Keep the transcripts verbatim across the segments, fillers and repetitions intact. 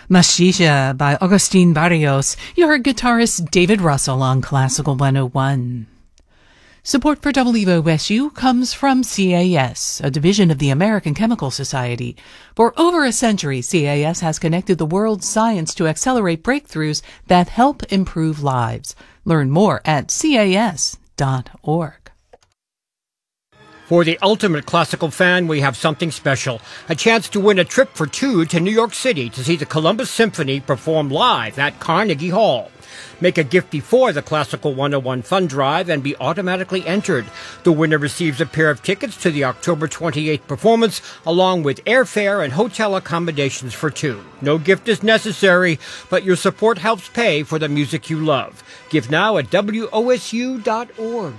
Mashisha by Agustin Barrios. You heard guitarist David Russell on Classical one oh one. Support for W O S U comes from C A S, a division of the American Chemical Society. For over a century, C A S has connected the world's science to accelerate breakthroughs that help improve lives. Learn more at C A S dot org. For the ultimate classical fan, we have something special. A chance to win a trip for two to New York City to see the Columbus Symphony perform live at Carnegie Hall. Make a gift before the Classical one oh one Fund Drive and be automatically entered. The winner receives a pair of tickets to the October twenty-eighth performance, along with airfare and hotel accommodations for two. No gift is necessary, but your support helps pay for the music you love. Give now at W O S U dot org.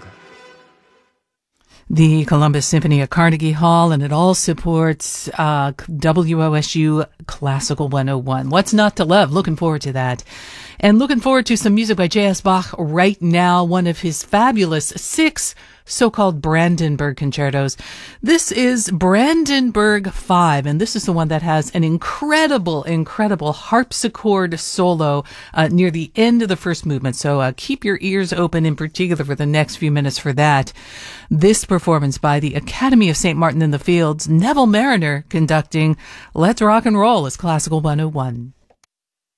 The Columbus Symphony at Carnegie Hall, and it all supports uh, W O S U Classical one oh one. What's not to love? Looking forward to that. And looking forward to some music by J S. Bach right now, one of his fabulous six so-called Brandenburg concertos. This is Brandenburg five, and this is the one that has an incredible, incredible harpsichord solo uh, near the end of the first movement. So uh, keep your ears open in particular for the next few minutes for that. This performance by the Academy of Saint Martin in the Fields, Neville Mariner conducting. Let's rock and roll as Classical one oh one.